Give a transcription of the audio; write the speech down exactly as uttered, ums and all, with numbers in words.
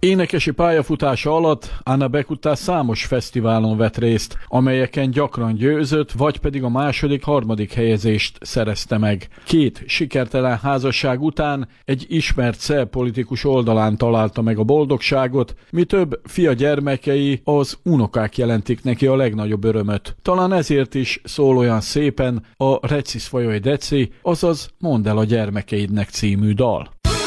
Énekesi pályafutása alatt Anna Bekutá számos fesztiválon vett részt, amelyeken gyakran győzött, vagy pedig a második-harmadik helyezést szerezte meg. Két sikertelen házasság után egy ismert szerb politikus oldalán találta meg a boldogságot, mi több, fia gyermekei, az unokák jelentik neki a legnagyobb örömöt. Talán ezért is szól olyan szépen a Recis Fajoj Deci, azaz Mondd el a gyermekeidnek című dal.